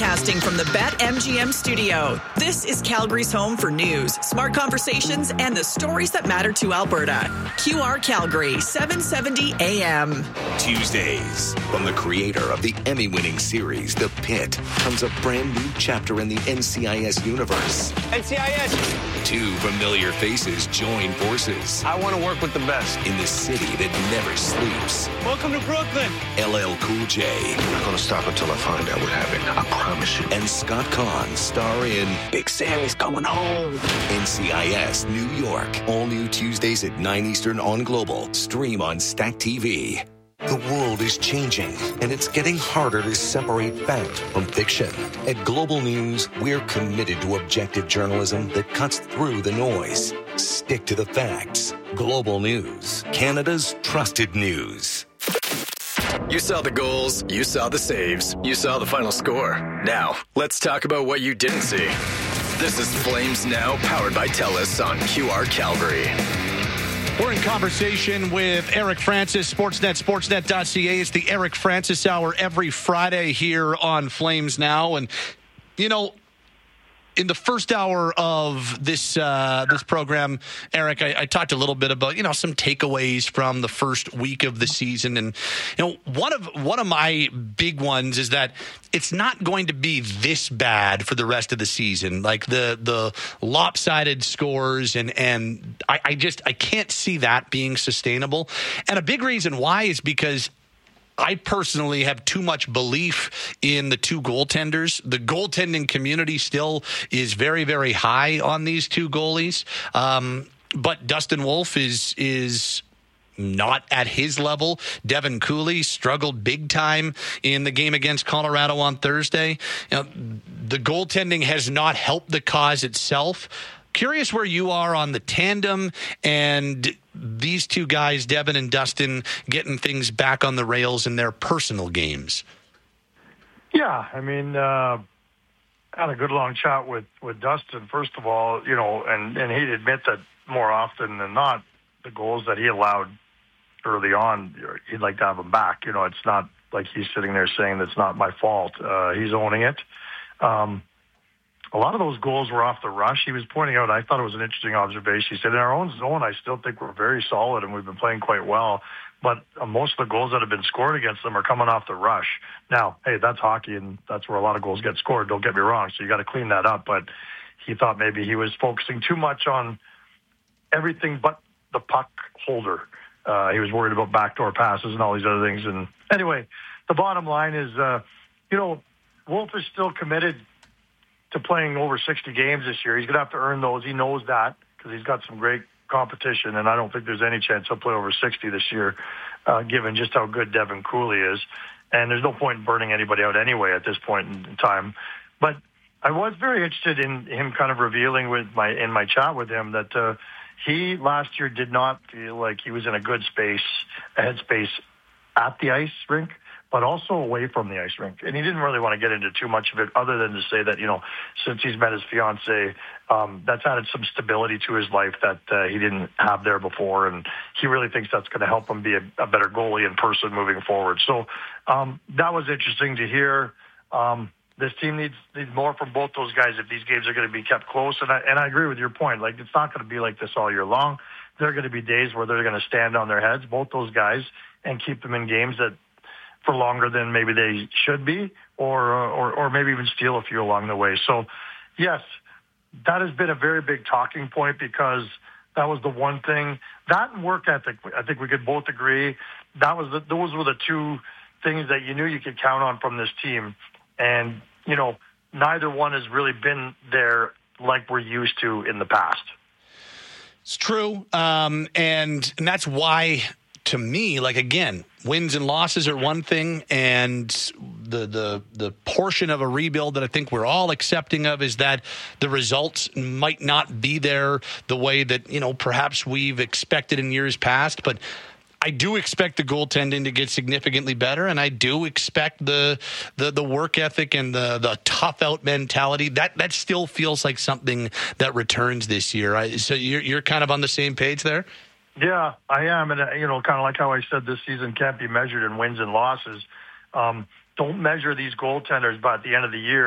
Broadcasting from the BetMGM studio, this is Calgary's home for news, smart conversations, and the stories that matter to Alberta. QR Calgary, 770 AM. Tuesdays, from the creator of the Emmy-winning series, The Pit, comes a brand new chapter in the NCIS universe. NCIS! Two familiar faces join forces. I want to work with the best. In the city that never sleeps. Welcome to Brooklyn. LL Cool J. I'm not going to stop until I find out what happened. I promise you. And Scott Conn star in Big Sammy's coming home. NCIS New York. All new Tuesdays at 9 Eastern on Global. Stream on Stack TV. The world is changing, and it's getting harder to separate fact from fiction. At Global News, we're committed to objective journalism that cuts through the noise. Stick to the facts. Global News, Canada's trusted news. You saw the goals, you saw the saves, you saw the final score. Now, let's talk about what you didn't see. This is Flames Now, powered by TELUS on QR Calgary. We're in conversation with Eric Francis, Sportsnet, sportsnet.ca. It's the Eric Francis Hour every Friday here on Flames Now. And, you know, in the first hour of this program, Eric, I talked a little bit about, you know, some takeaways from the first week of the season. And, you know, one of my big ones is that it's not going to be this bad for the rest of the season. Like the lopsided scores and I can't see that being sustainable. And a big reason why is because I personally have too much belief in the two goaltenders. The goaltending community still is very, very high on these two goalies. But Dustin Wolf is not at his level. Devin Cooley struggled big time in the game against Colorado on Thursday. You know, the goaltending has not helped the cause itself. Curious where you are on the tandem and these two guys, Devin and Dustin, getting things back on the rails in their personal games. Yeah, I mean, had a good long chat with Dustin, first of all, you know, and he'd admit that more often than not, the goals that he allowed early on, he'd like to have them back. You know, it's not like he's sitting there saying that's not my fault. He's owning it. A lot of those goals were off the rush. He was pointing out, I thought it was an interesting observation. He said, in our own zone, I still think we're very solid and we've been playing quite well. But most of the goals that have been scored against them are coming off the rush. Now, hey, that's hockey and that's where a lot of goals get scored. Don't get me wrong. So you got to clean that up. But he thought maybe he was focusing too much on everything but the puck holder. He was worried about backdoor passes and all these other things. And anyway, the bottom line is, you know, Wolf is still committed to playing over 60 games this year. He's going to have to earn those. He knows that because he's got some great competition, and I don't think there's any chance he'll play over 60 this year, given just how good Devin Cooley is. And there's no point in burning anybody out anyway at this point in time. But I was very interested in him kind of revealing in my chat with him that he last year did not feel like he was in a good headspace at the ice rink, but also away from the ice rink. And he didn't really want to get into too much of it other than to say that, you know, since he's met his fiancée, that's added some stability to his life that he didn't have there before. And he really thinks that's going to help him be a better goalie in person moving forward. So that was interesting to hear. This team needs more from both those guys if these games are going to be kept close. And I agree with your point. Like, it's not going to be like this all year long. There are going to be days where they're going to stand on their heads, both those guys, and keep them in games that for longer than maybe they should be, or maybe even steal a few along the way. So, yes, that has been a very big talking point because that was the one thing. That and work ethic, I think we could both agree, those were the two things that you knew you could count on from this team. And, you know, neither one has really been there like we're used to in the past. It's true. And that's why, to me, like, again, wins and losses are one thing, and the portion of a rebuild that I think we're all accepting of is that the results might not be there the way that, you know, perhaps we've expected in years past. But I do expect the goaltending to get significantly better, and I do expect the work ethic and the tough out mentality that still feels like something that returns this year. So you're kind of on the same page there? Yeah, I am. And, you know, kind of like how I said this season can't be measured in wins and losses. Don't measure these goaltenders by at the end of the year